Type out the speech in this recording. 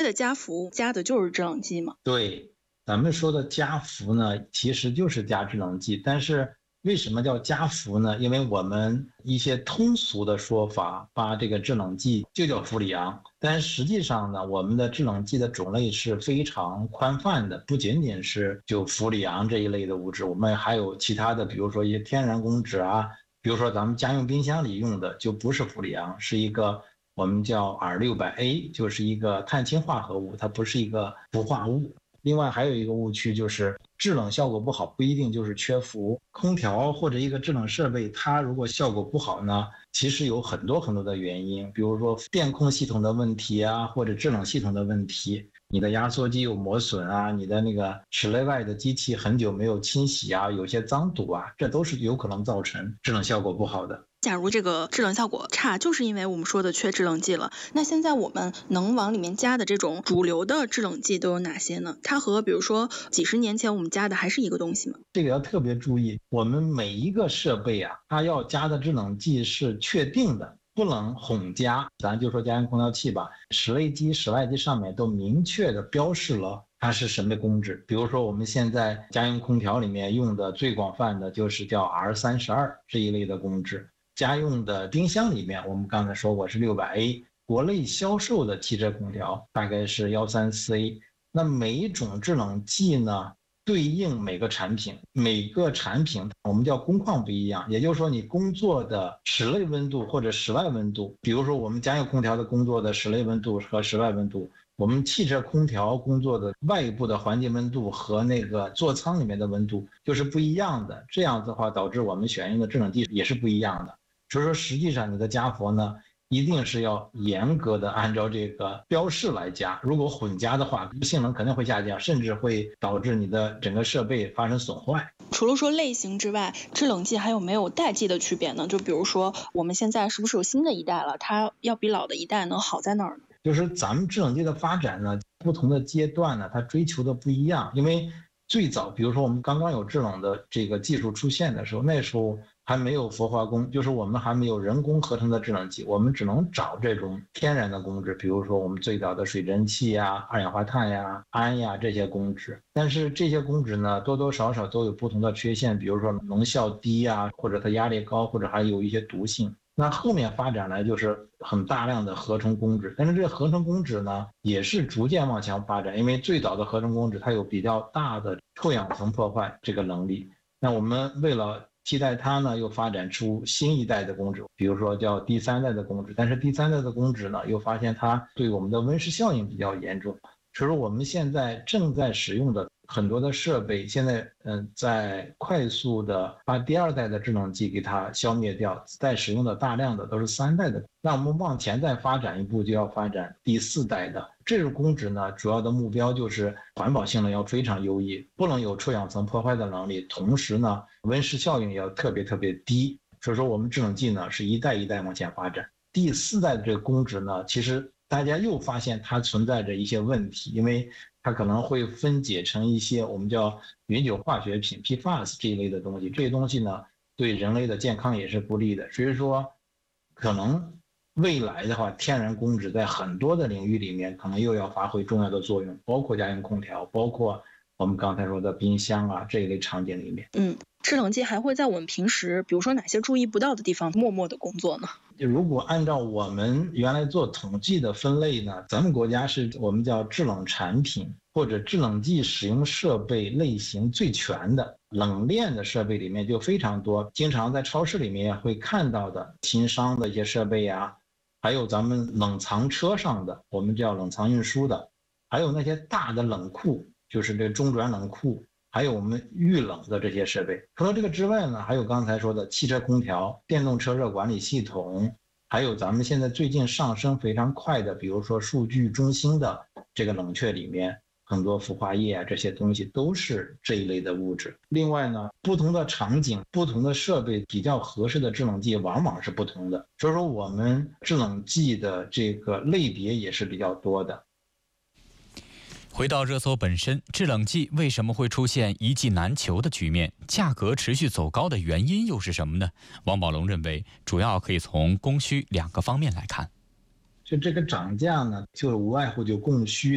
的加氟加的就是制冷剂吗？ 对，咱们说的加氟呢，其实就是加制冷剂，但是为什么叫加氟呢？因为我们一些通俗的说法，把这个制冷剂就叫氟里昂，但实际上呢，我们的制冷剂的种类是非常宽泛的，不仅仅是就氟里昂这一类的物质，我们还有其他的，比如说一些天然公酯啊，比如说咱们家用冰箱里用的就不是氟里昂，是一个我们叫 R600A， 就是一个碳氢化合物，它不是一个氟化物。另外还有一个误区就是制冷效果不好不一定就是缺氟，空调或者一个制冷设备它如果效果不好呢，其实有很多的原因，比如说电控系统的问题啊，或者制冷系统的问题，你的压缩机有磨损啊，你的那个室内外的机器很久没有清洗啊，有些脏堵啊，这都是有可能造成制冷效果不好的。 假如这个制冷效果差，就是因为我们说的缺制冷剂了。那现在我们能往里面加的这种主流的制冷剂都有哪些呢？它和比如说几十年前我们加的还是一个东西吗？ 这个要特别注意，我们每一个设备啊，它要加的制冷剂是确定的，不能混加。咱就说家用空调器吧，室内机、室外机上面都明确的标示了它是什么公制。比如说我们现在家用空调里面用的最广泛的就是叫 R32 这一类的公制。家用的冰箱里面，我们刚才说过是600A， 国内销售的汽车空调大概是134A。那每一种制冷剂呢，对应每个产品，每个产品我们叫工况不一样，也就是说你工作的室内温度或者室外温度，比如说我们家用空调的工作的室内温度和室外温度，我们汽车空调工作的外部的环境温度和那个座舱里面的温度就是不一样的，这样子的话导致我们选用的制冷剂也是不一样的。所以说实际上你的加氟呢，一定是要严格的按照这个标示来加，如果混加的话，性能肯定会下降，甚至会导致你的整个设备发生损坏。 除了说类型之外，制冷剂还有没有代际的区别呢？就比如说我们现在是不是有新的一代了，它要比老的一代能好在哪儿呢？ 就是咱们制冷剂的发展呢，不同的阶段呢，它追求的不一样。因为最早，比如说我们刚刚有制冷的这个技术出现的时候，那时候还没有氟化工，就是我们还没有人工合成的制冷剂，我们只能找这种天然的公制，比如说我们最早的水蒸气呀、二氧化碳呀、氨呀这些公制。但是这些公制呢，多多少少都有不同的缺陷，比如说能效低呀，或者它压力高，或者还有一些毒性。那后面发展呢，就是很大量的合成公制，但是这个合成公制呢，也是逐渐往前发展，因为最早的合成公制它有比较大的臭氧层破坏这个能力。那我们为了替代它呢，又发展出新一代的公制，比如说叫第三代的公制，但是第三代的公制呢，又发现它对我们的温室效应比较严重，所以说我们现在正在使用的很多的设备，现在在快速的把第二代的制冷剂给它消灭掉，在使用的大量的都是三代的。那我们往前再发展一步，就要发展第四代的。这种公制呢，主要的目标就是环保性能要非常优异，不能有臭氧层破坏的能力，同时呢，温室效应也要特别低。所以说我们制冷剂呢是一代一代往前发展。第四代的这个公制呢，其实大家又发现它存在着一些问题，因为它可能会分解成一些我们叫永久化学品 PFAS 这一类的东西，这些东西呢对人类的健康也是不利的。所以说可能未来的话，天然公制在很多的领域里面可能又要发挥重要的作用，包括家用空调，包括我们刚才说的冰箱啊这一类场景里面。 制冷剂还会在我们平时比如说哪些注意不到的地方默默的工作呢？ 如果按照我们原来做统计的分类呢，咱们国家是我们叫制冷产品或者制冷剂使用设备类型最全的，冷链的设备里面就非常多，经常在超市里面会看到的轻商的一些设备啊，还有咱们冷藏车上的，我们叫冷藏运输的，还有那些大的冷库，就是这个中转冷库，还有我们预冷的这些设备。除了这个之外呢，还有刚才说的汽车空调、电动车热管理系统，还有咱们现在最近上升非常快的，比如说数据中心的这个冷却里面，很多氟化液啊这些东西都是这一类的物质。另外呢，不同的场景、不同的设备比较合适的制冷剂往往是不同的，所以说我们制冷剂的这个类别也是比较多的。 回到热搜本身，制冷剂为什么会出现一剂难求的局面？价格持续走高的原因又是什么呢？王宝龙认为，主要可以从供需两个方面来看。 就这个涨价呢，就无外乎就供需